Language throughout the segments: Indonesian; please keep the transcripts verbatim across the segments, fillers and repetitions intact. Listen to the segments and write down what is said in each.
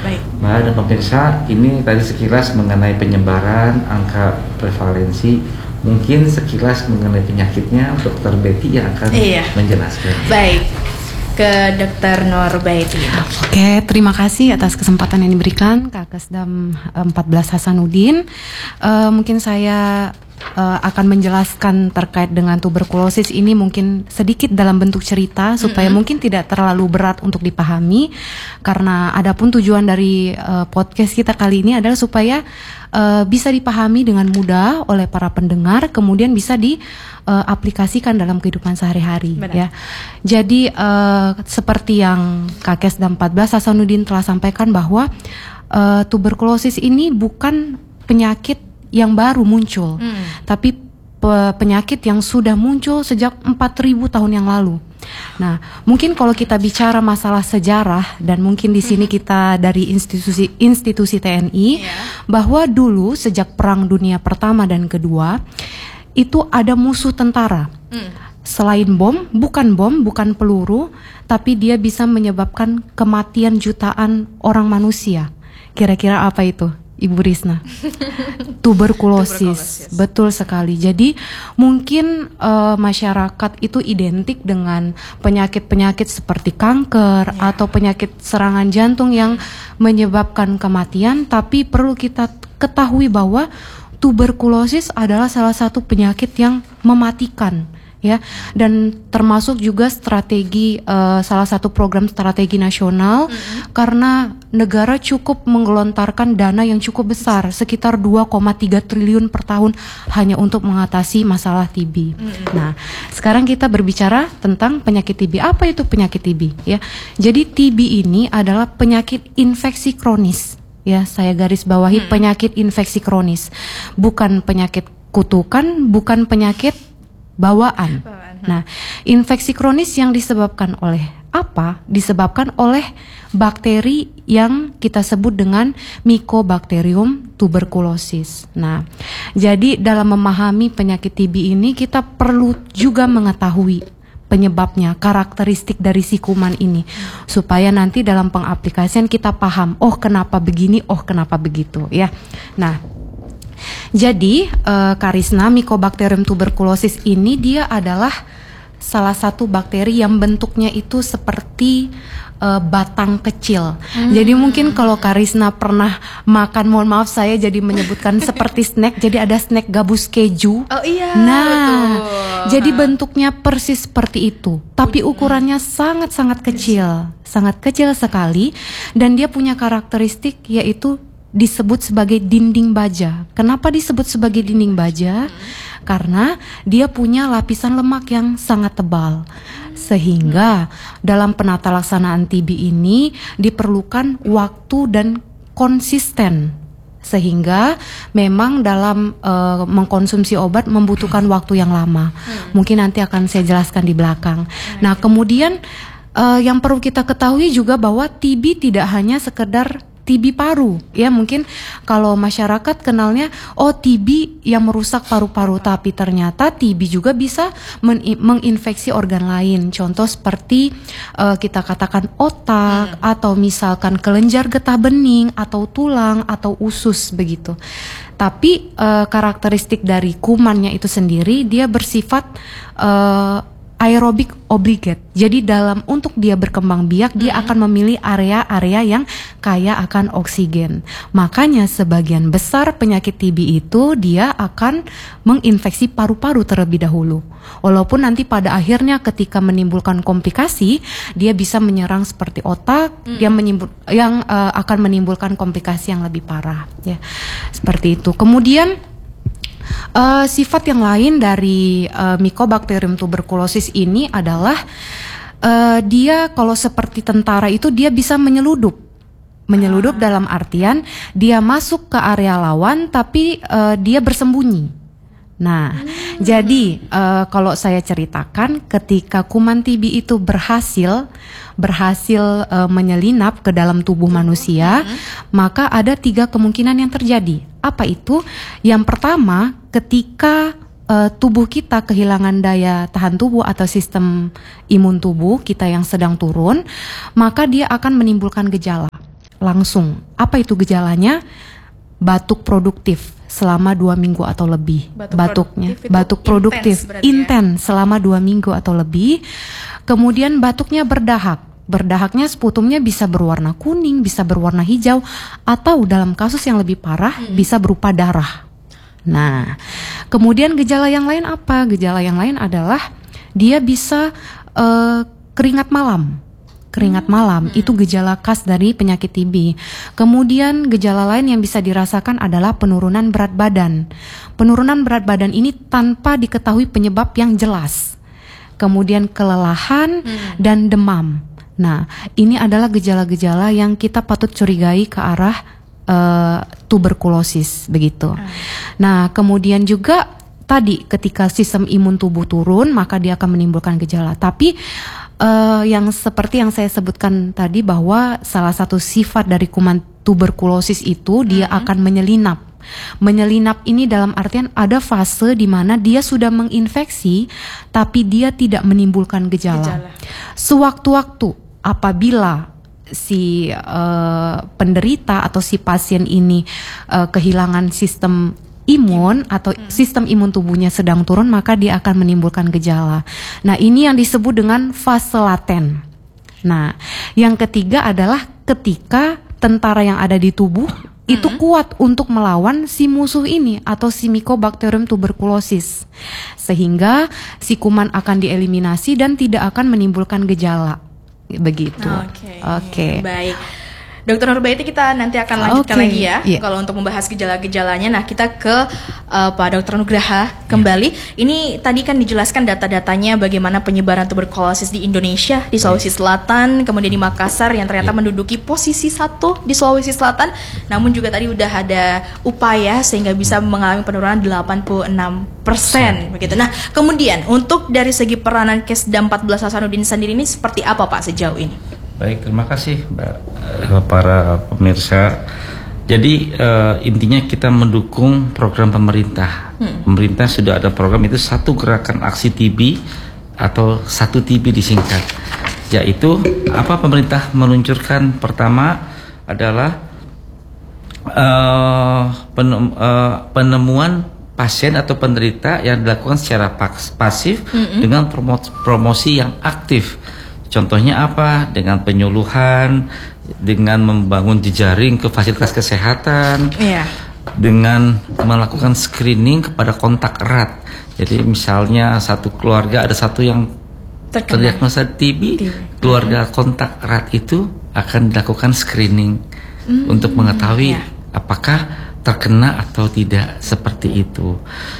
Baik. Mbak dan pemirsa, ini tadi sekilas mengenai penyebaran angka prevalensi. Mungkin sekilas mengenai penyakitnya Dokter Betty yang akan iya. menjelaskan. Baik, ke Dokter Nurbaiti. Oke, terima kasih atas kesempatan yang diberikan Kak Kesdam empat belas Hasanuddin. Uh, mungkin saya uh, akan menjelaskan terkait dengan tuberkulosis ini mungkin sedikit dalam bentuk cerita supaya mm-hmm. mungkin tidak terlalu berat untuk dipahami. Karena adapun tujuan dari uh, podcast kita kali ini adalah supaya uh, bisa dipahami dengan mudah oleh para pendengar, kemudian bisa di Uh, aplikasikan dalam kehidupan sehari-hari. Benar. Ya. Jadi uh, seperti yang Kak Kesdam empat belas Hasanuddin telah sampaikan bahwa uh, tuberkulosis ini bukan penyakit yang baru muncul, hmm. tapi pe- penyakit yang sudah muncul sejak empat ribu tahun yang lalu. Nah, mungkin kalau kita bicara masalah sejarah dan mungkin di sini kita dari institusi institusi T N I yeah. bahwa dulu sejak Perang Dunia Pertama dan Kedua itu ada musuh tentara. Hmm. Selain bom, bukan bom, bukan peluru, tapi dia bisa menyebabkan kematian jutaan orang manusia. Kira-kira apa itu, Ibu Risna? Tuberkulosis. Tuberkulosis. Betul sekali. Jadi mungkin uh, masyarakat itu identik dengan penyakit-penyakit seperti kanker ya. atau penyakit serangan jantung yang menyebabkan kematian, tapi perlu kita ketahui bahwa tuberkulosis adalah salah satu penyakit yang mematikan, ya, dan termasuk juga strategi uh, salah satu program strategi nasional mm-hmm. karena negara cukup menggelontarkan dana yang cukup besar sekitar dua koma tiga triliun per tahun hanya untuk mengatasi masalah T B. Mm-hmm. Nah, sekarang kita berbicara tentang penyakit T B. Apa itu penyakit T B? Ya, jadi T B ini adalah penyakit infeksi kronis. Ya, saya garis bawahi hmm. penyakit infeksi kronis, bukan penyakit kutukan, bukan penyakit bawaan. bawaan. Nah, infeksi kronis yang disebabkan oleh apa? Disebabkan oleh bakteri yang kita sebut dengan Mycobacterium tuberculosis. Nah, jadi dalam memahami penyakit T B ini kita perlu juga mengetahui penyebabnya, karakteristik dari si kuman ini, supaya nanti dalam pengaplikasian kita paham, oh kenapa begini, oh kenapa begitu, ya. Nah, jadi uh, Karisna, Mycobacterium tuberculosis ini dia adalah salah satu bakteri yang bentuknya itu seperti uh, batang kecil. Hmm. Jadi mungkin kalau Karisna pernah makan, mohon maaf saya jadi menyebutkan seperti snack. Jadi ada snack gabus keju. Oh iya. Nah, betul. Jadi bentuknya persis seperti itu, tapi ukurannya sangat-sangat kecil, sangat kecil sekali, dan dia punya karakteristik yaitu disebut sebagai dinding baja. Kenapa disebut sebagai dinding baja? Karena dia punya lapisan lemak yang sangat tebal, sehingga dalam penata laksanaan T B ini diperlukan waktu dan konsisten. Sehingga memang dalam uh, mengkonsumsi obat membutuhkan waktu yang lama. Hmm. Mungkin nanti akan saya jelaskan di belakang. Hmm. Nah, kemudian uh, yang perlu kita ketahui juga bahwa T B tidak hanya sekedar T B paru, ya mungkin kalau masyarakat kenalnya oh T B yang merusak paru-paru, tapi ternyata T B juga bisa men- menginfeksi organ lain. Contoh seperti uh, kita katakan otak, hmm. atau misalkan kelenjar getah bening, atau tulang, atau usus begitu. Tapi uh, karakteristik dari kumannya itu sendiri dia bersifat uh, aerobik obligat. Jadi dalam untuk dia berkembang biak, dia mm-hmm. akan memilih area-area yang kaya akan oksigen. Makanya sebagian besar penyakit T B itu dia akan menginfeksi paru-paru terlebih dahulu. Walaupun nanti pada akhirnya ketika menimbulkan komplikasi, dia bisa menyerang seperti otak, mm. yang menimbul yang uh, akan menimbulkan komplikasi yang lebih parah, ya. Seperti itu. Kemudian Uh, sifat yang lain dari uh, Mycobacterium tuberculosis ini adalah uh, dia kalau seperti tentara itu dia bisa menyeludup. Menyeludup ah. dalam artian dia masuk ke area lawan tapi uh, dia bersembunyi. Nah, hmm. jadi uh, kalau saya ceritakan ketika kuman T B itu berhasil berhasil uh, menyelinap ke dalam tubuh manusia, hmm. maka ada tiga kemungkinan yang terjadi. Apa itu? Yang pertama, ketika uh, tubuh kita kehilangan daya tahan tubuh atau sistem imun tubuh kita yang sedang turun, maka dia akan menimbulkan gejala. langsung. Apa itu gejalanya? Batuk produktif selama dua minggu atau lebih. Batuk Batuknya, produktif batuk produktif, intens ya? Selama dua minggu atau lebih. Kemudian batuknya berdahak. Berdahaknya sputumnya bisa berwarna kuning, bisa berwarna hijau, atau dalam kasus yang lebih parah hmm. bisa berupa darah. Nah, kemudian gejala yang lain apa? Gejala yang lain adalah dia bisa uh, keringat malam. Keringat malam hmm. itu gejala khas dari penyakit T B. Kemudian gejala lain yang bisa dirasakan adalah penurunan berat badan. Penurunan berat badan ini tanpa diketahui penyebab yang jelas. Kemudian kelelahan hmm. dan demam. Nah, ini adalah gejala-gejala yang kita patut curigai ke arah uh, tuberkulosis begitu. Hmm. Nah, kemudian juga tadi ketika sistem imun tubuh turun, maka dia akan menimbulkan gejala. Tapi Uh, yang seperti yang saya sebutkan tadi bahwa salah satu sifat dari kuman tuberkulosis itu dia mm-hmm. akan menyelinap. Menyelinap ini dalam artian ada fase di mana dia sudah menginfeksi tapi dia tidak menimbulkan gejala. gejala. Sewaktu-waktu apabila si uh, penderita atau si pasien ini uh, kehilangan sistem imun atau hmm. sistem imun tubuhnya sedang turun, maka dia akan menimbulkan gejala. Nah, ini yang disebut dengan fase laten. Nah, yang ketiga adalah ketika tentara yang ada di tubuh hmm. itu kuat untuk melawan si musuh ini atau si Mycobacterium tuberculosis, sehingga si kuman akan dieliminasi dan tidak akan menimbulkan gejala. Begitu. Oke. Okay. Okay. Baik. Dokter Nurbaiti, kita nanti akan lanjutkan okay. lagi ya yeah. kalau untuk membahas gejala-gejalanya. Nah, kita ke uh, Pak Dokter Nugraha kembali. Yeah. Ini tadi kan dijelaskan data-datanya bagaimana penyebaran tuberkulosis di Indonesia, di Sulawesi Selatan, kemudian di Makassar yang ternyata yeah. menduduki posisi satu di Sulawesi Selatan. Namun juga tadi udah ada upaya sehingga bisa mengalami penurunan delapan puluh enam persen begitu. Nah, kemudian untuk dari segi peranan Kesda empat belas Hasanuddin sendiri ini seperti apa Pak sejauh ini? Baik, terima kasih Mbak, para pemirsa. Jadi uh, intinya kita mendukung program pemerintah. Hmm. Pemerintah sudah ada program itu satu gerakan aksi T B atau satu T B disingkat. Yaitu apa pemerintah meluncurkan pertama adalah uh, penem, uh, penemuan pasien atau penderita yang dilakukan secara pasif hmm. dengan promosi, promosi yang aktif. Contohnya apa? Dengan penyuluhan, dengan membangun jejaring ke fasilitas kesehatan, yeah. dengan melakukan screening kepada kontak erat. Jadi misalnya satu keluarga ada satu yang terdiagnosa T B, T B. Keluarga kontak erat itu akan dilakukan screening mm, untuk mengetahui yeah. apakah terkena atau tidak, seperti itu.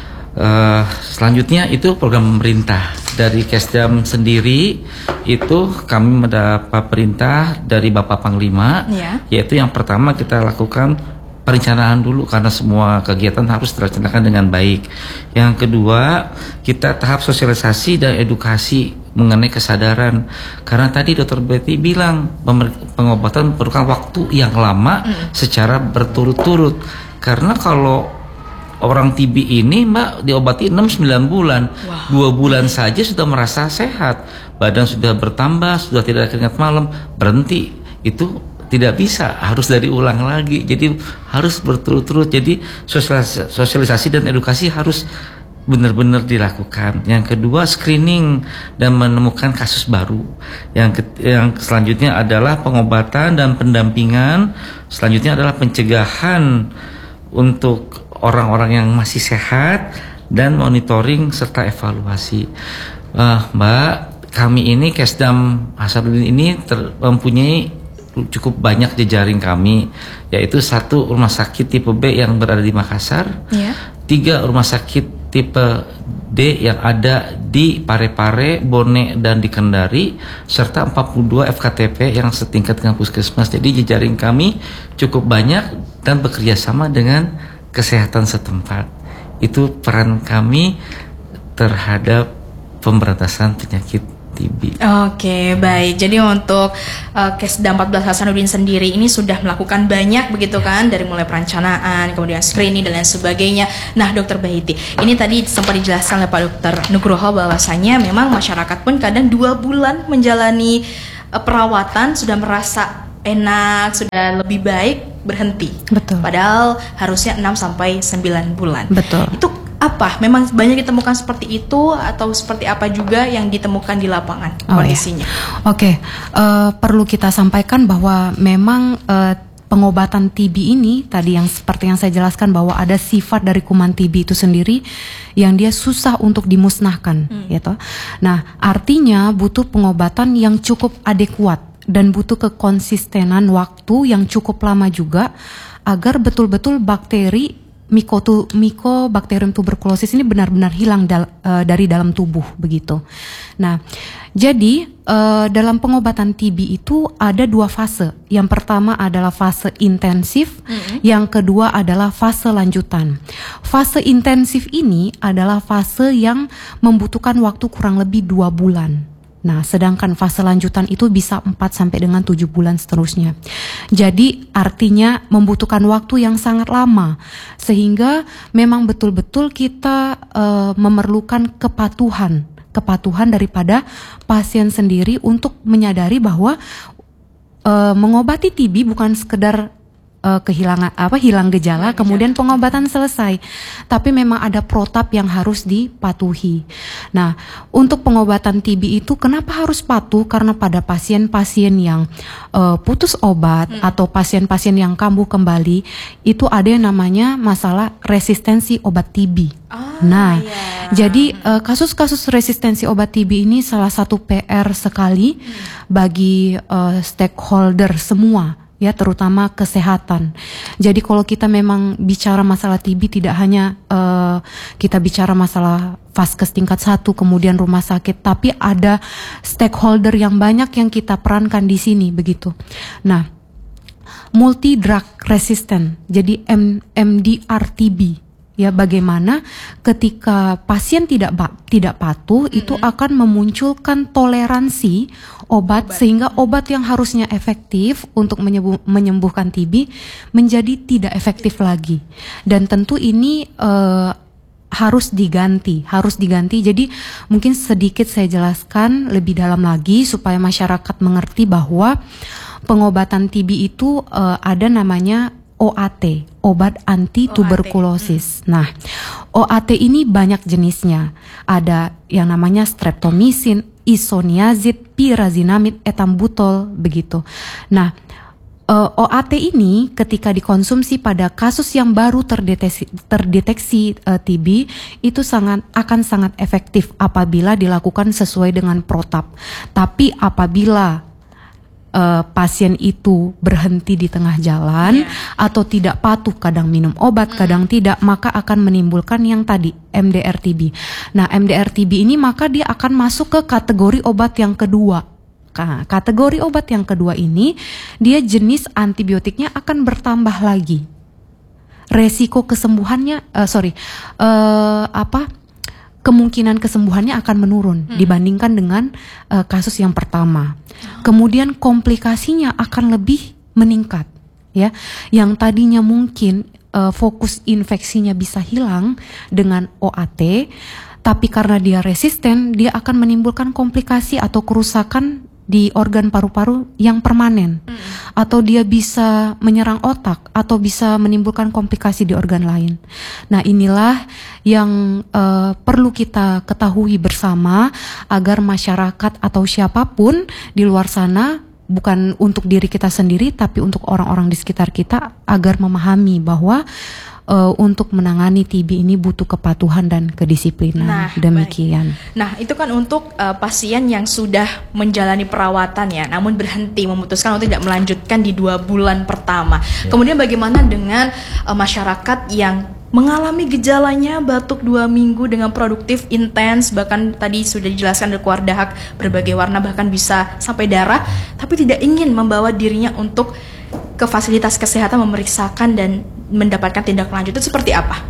Uh, selanjutnya itu program pemerintah. Dari Kesdam sendiri itu kami mendapat perintah dari Bapak Panglima yeah. yaitu yang pertama kita lakukan perencanaan dulu karena semua kegiatan harus direncanakan dengan baik. Yang kedua, kita tahap sosialisasi dan edukasi mengenai kesadaran. Karena tadi Dokter Betty bilang pengobatan memerlukan waktu yang lama mm. secara berturut-turut. Karena kalau orang T B ini Mbak diobati enam sembilan bulan, wow. dua bulan saja sudah merasa sehat, badan sudah bertambah, sudah tidak keringat malam, berhenti, itu tidak bisa, harus dari ulang lagi. Jadi harus berturut-turut. Jadi sosialisasi, sosialisasi dan edukasi harus benar-benar dilakukan. Yang kedua, screening dan menemukan kasus baru. Yang, ke, yang selanjutnya adalah pengobatan dan pendampingan. Selanjutnya adalah pencegahan untuk orang-orang yang masih sehat dan monitoring serta evaluasi. Uh, Mbak, kami ini Kesdam Hasanuddin ini ter, mempunyai cukup banyak jejaring kami, yaitu satu rumah sakit tipe B yang berada di Makassar, yeah. tiga rumah sakit tipe D yang ada di Parepare, Bone dan di Kendari, serta empat puluh dua F K T P yang setingkat dengan puskesmas. Jadi jejaring kami cukup banyak dan bekerja sama dengan kesehatan setempat. Itu peran kami terhadap pemberantasan penyakit T B. Oke, baik. Jadi untuk uh, Kesda empat belas Hasanuddin sendiri ini sudah melakukan banyak begitu ya. Kan, dari mulai perencanaan, kemudian screening dan lain sebagainya. Nah, Dokter Bahiti, ini tadi sempat dijelaskan oleh Pak Dokter Nugroho bahwasanya memang masyarakat pun kadang dua bulan menjalani uh, perawatan sudah merasa enak, sudah lebih baik berhenti. Betul. Padahal harusnya enam sampai sembilan bulan. Betul. Itu apa? Memang banyak ditemukan seperti itu atau seperti apa juga yang ditemukan di lapangan Oh, kondisinya? ya. Oke, eh, perlu kita sampaikan bahwa memang eh, pengobatan T B ini tadi yang seperti yang saya jelaskan bahwa ada sifat dari kuman T B itu sendiri yang dia susah untuk dimusnahkan, hmm. gitu. Nah, artinya butuh pengobatan yang cukup adekuat dan butuh kekonsistenan waktu yang cukup lama juga agar betul-betul bakteri Mycotu, Mycobacterium tuberculosis ini benar-benar hilang dal, uh, dari dalam tubuh begitu. Nah, jadi uh, dalam pengobatan T B itu ada dua fase. Yang pertama adalah fase intensif, mm-hmm. yang kedua adalah fase lanjutan. Fase intensif ini adalah fase yang membutuhkan waktu kurang lebih dua bulan. Nah, sedangkan fase lanjutan itu bisa empat sampai dengan tujuh bulan seterusnya. Jadi artinya membutuhkan waktu yang sangat lama sehingga memang betul-betul kita uh, memerlukan kepatuhan, kepatuhan daripada pasien sendiri untuk menyadari bahwa uh, mengobati T B bukan sekedar Uh, kehilangan apa hilang gejala kemudian pengobatan selesai, tapi memang ada protap yang harus dipatuhi. Nah, untuk pengobatan T B itu kenapa harus patuh? Karena pada pasien-pasien yang uh, putus obat hmm. atau pasien-pasien yang kambuh kembali itu ada yang namanya masalah resistensi obat T B. Oh, nah, yeah. jadi uh, kasus-kasus resistensi obat T B ini salah satu P R sekali hmm. bagi uh, stakeholder semua, ya, terutama kesehatan. Jadi kalau kita memang bicara masalah T B tidak hanya uh, kita bicara masalah vaskes tingkat satu kemudian rumah sakit, tapi ada stakeholder yang banyak yang kita perankan di sini begitu. Nah, multi drug resistant, jadi M D R T B. Ya, bagaimana ketika pasien tidak tidak patuh mm-hmm. itu akan memunculkan toleransi obat, obat sehingga obat yang harusnya efektif untuk menyembuh, menyembuhkan T B menjadi tidak efektif lagi. Dan tentu ini uh, harus diganti, harus diganti. Jadi mungkin sedikit saya jelaskan lebih dalam lagi supaya masyarakat mengerti bahwa pengobatan T B itu uh, ada namanya O A T, obat anti tuberkulosis. Nah, O A T ini banyak jenisnya. Ada yang namanya streptomycin, isoniazid, pyrazinamid, etambutol, begitu. Nah, O A T ini ketika dikonsumsi pada kasus yang baru terdeteksi, terdeteksi uh, T B itu sangat akan sangat efektif apabila dilakukan sesuai dengan protap. Tapi apabila Uh, pasien itu berhenti di tengah jalan yeah. atau tidak patuh, kadang minum obat, mm. kadang tidak, maka akan menimbulkan yang tadi M D R T B. Nah, M D R T B ini maka dia akan masuk ke kategori obat yang kedua. Nah, kategori obat yang kedua ini dia jenis antibiotiknya akan bertambah lagi. Resiko kesembuhannya, uh, sorry, uh, apa? kemungkinan kesembuhannya akan menurun hmm. dibandingkan dengan uh, kasus yang pertama. Kemudian komplikasinya akan lebih meningkat, ya. Yang tadinya mungkin uh, fokus infeksinya bisa hilang dengan O A T, tapi karena dia resisten, dia akan menimbulkan komplikasi atau kerusakan di organ paru-paru yang permanen, hmm. atau dia bisa menyerang otak atau bisa menimbulkan komplikasi di organ lain. Nah, inilah yang uh, perlu kita ketahui bersama agar masyarakat atau siapapun di luar sana, bukan untuk diri kita sendiri tapi untuk orang-orang di sekitar kita, agar memahami bahwa Uh, untuk menangani T B ini butuh kepatuhan dan kedisiplinan. Nah, demikian. Baik. Nah, itu kan untuk uh, pasien yang sudah menjalani perawatan ya, namun berhenti, memutuskan untuk tidak melanjutkan di dua bulan pertama. Ya. Kemudian bagaimana dengan uh, masyarakat yang mengalami gejalanya batuk dua minggu dengan produktif, intens, bahkan tadi sudah dijelaskan dari keluar dahak berbagai warna, bahkan bisa sampai darah, tapi tidak ingin membawa dirinya untuk ke fasilitas kesehatan memeriksakan dan mendapatkan tindak lanjut, itu seperti apa?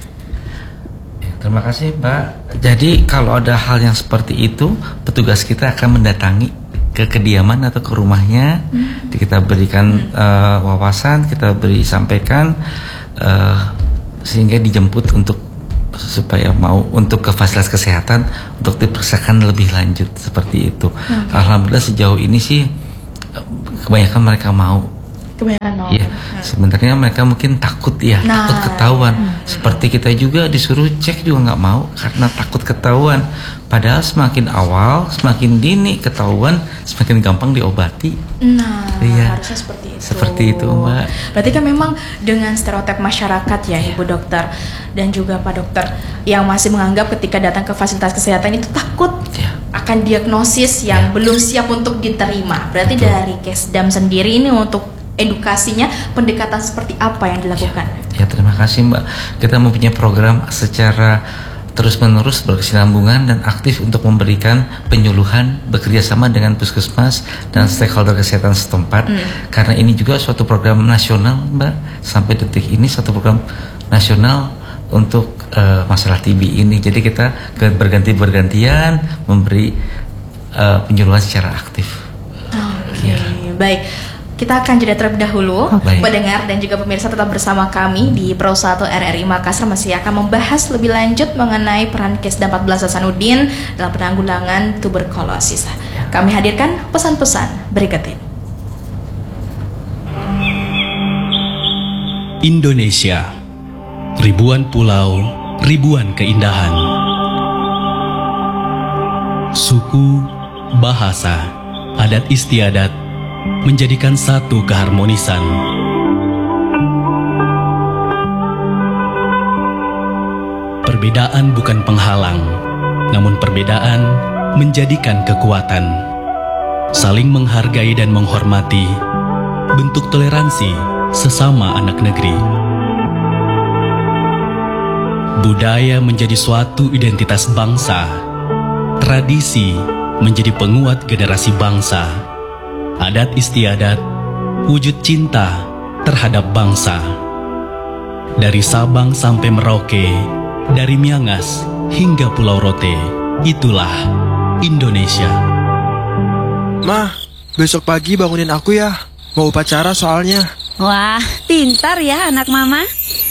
Terima kasih, Mbak. Jadi kalau ada hal yang seperti itu, petugas kita akan mendatangi ke kediaman atau ke rumahnya, hmm. kita berikan hmm. uh, wawasan, kita beri sampaikan uh, sehingga dijemput untuk supaya mau untuk ke fasilitas kesehatan untuk diperiksakan lebih lanjut seperti itu. Hmm. Alhamdulillah sejauh ini sih kebanyakan mereka mau. Kebanyakan mau. Iya, sebenarnya mereka mungkin takut ya, Nah. takut ketahuan. Seperti kita juga disuruh cek juga nggak mau karena takut ketahuan. Padahal semakin awal, semakin dini ketahuan, semakin gampang diobati. Nah, Iya. harusnya seperti itu. Seperti itu, Mbak. Berarti kan memang dengan stereotip masyarakat ya, Ibu Dokter dan juga Pak Dokter yang masih menganggap ketika datang ke fasilitas kesehatan itu takut Iya. akan diagnosis yang Ya. belum siap untuk diterima. Berarti Betul. dari Kesdam sendiri ini untuk edukasinya, pendekatan seperti apa yang dilakukan? Ya, terima kasih Mbak. Kita mempunyai program secara terus-menerus berkesinambungan dan aktif untuk memberikan penyuluhan bekerjasama dengan puskesmas dan stakeholder kesehatan setempat. Karena ini juga suatu program nasional Mbak. Sampai detik ini suatu program nasional untuk uh, masalah T B ini. Jadi kita berganti-bergantian memberi uh, penyuluhan secara aktif. Oke, Ya. baik. Kita akan jeda terlebih dahulu. Baik. Pendengar dan juga pemirsa tetap bersama kami di Pro satu R R I Makassar masih akan membahas lebih lanjut mengenai peran Kesda empat belas Hasanuddin dalam penanggulangan tuberkulosis. Kami hadirkan pesan-pesan berikut ini. Indonesia, ribuan pulau, ribuan keindahan. Suku, bahasa, adat istiadat menjadikan satu keharmonisan. Perbedaan bukan penghalang, namun perbedaan menjadikan kekuatan. Saling menghargai dan menghormati, bentuk toleransi sesama anak negeri. Budaya menjadi suatu identitas bangsa. Tradisi menjadi penguat generasi bangsa. Adat istiadat, wujud cinta terhadap bangsa. Dari Sabang sampai Merauke, dari Miangas hingga Pulau Rote, itulah Indonesia. Mah, besok pagi bangunin aku ya. Mau upacara soalnya. Wah, pintar ya anak mama.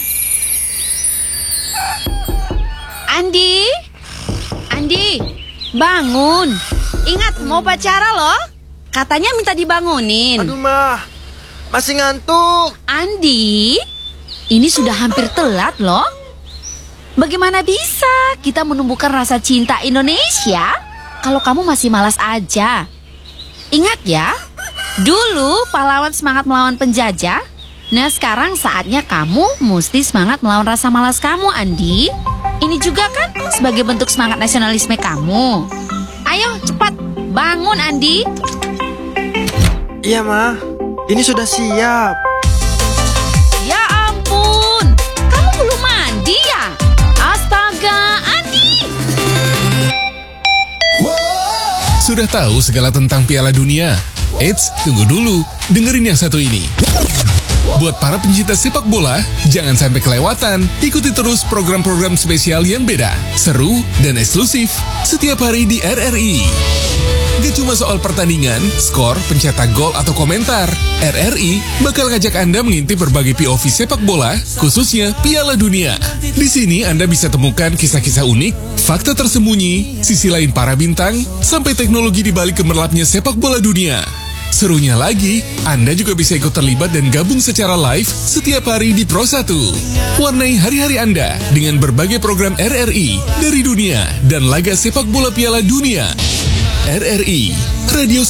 Andi, Andi, bangun. Ingat mau upacara loh. Katanya minta dibangunin. Aduh, Mah. Masih ngantuk. Andi, ini sudah hampir telat loh. Bagaimana bisa kita menumbuhkan rasa cinta Indonesia kalau kamu masih malas aja? Ingat ya, dulu pahlawan semangat melawan penjajah. Nah sekarang saatnya kamu mesti semangat melawan rasa malas kamu, Andi. Ini juga kan sebagai bentuk semangat nasionalisme kamu. Ayo cepat, bangun Andi. Iya, Mah. Ini sudah siap. Ya ampun, kamu belum mandi ya? Astaga, Andi. Sudah tahu segala tentang Piala Dunia? Eits, tunggu dulu. Dengerin yang satu ini. Buat para pencinta sepak bola, jangan sampai kelewatan. Ikuti terus program-program spesial yang beda, seru, dan eksklusif setiap hari di R R I. Gak cuma soal pertandingan, skor, pencetak gol, atau komentar. R R I bakal ngajak Anda mengintip berbagai P O V sepak bola, khususnya Piala Dunia. Di sini Anda bisa temukan kisah-kisah unik, fakta tersembunyi, sisi lain para bintang, sampai teknologi di balik gemerlapnya sepak bola dunia. Serunya lagi, Anda juga bisa ikut terlibat dan gabung secara live setiap hari di Pro satu. Warnai hari-hari Anda dengan berbagai program R R I dari dunia dan laga sepak bola Piala Dunia. R R I, radio